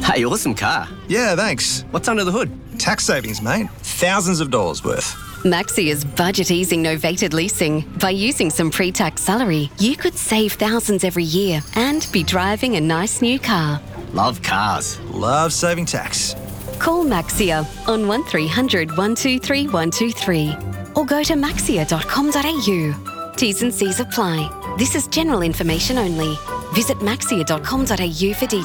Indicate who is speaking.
Speaker 1: Hey, awesome car.
Speaker 2: Yeah, thanks.
Speaker 1: What's under the hood?
Speaker 2: Tax savings, mate. Thousands of dollars worth.
Speaker 3: Maxia's budget easing novated leasing. By using some pre-tax salary, you could save thousands every year and be driving a nice new car.
Speaker 1: Love cars.
Speaker 2: Love saving tax.
Speaker 3: Call Maxia on 1300 123 123 or go to maxia.com.au. T's and C's apply. This is general information only. Visit maxia.com.au for details.